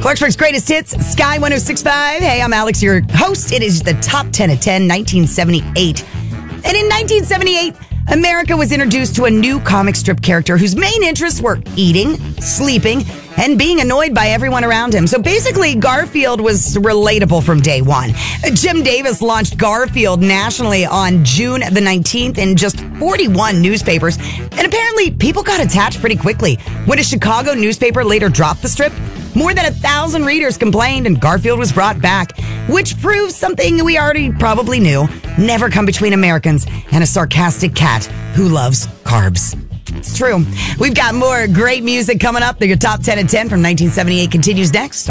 Clarksburg's greatest hits, Sky 106.5. Hey, I'm Alex, your host. It is the top 10 of 10, 1978. And in 1978, America was introduced to a new comic strip character whose main interests were eating, sleeping, and being annoyed by everyone around him. So basically, Garfield was relatable from day one. Jim Davis launched Garfield nationally on June the 19th in just 41 newspapers. And apparently, people got attached pretty quickly. When a Chicago newspaper later dropped the strip, more than 1,000 readers complained and Garfield was brought back, which proves something we already probably knew. Never come between Americans and a sarcastic cat who loves carbs. It's true. We've got more great music coming up. Your top 10 and 10 from 1978 continues next.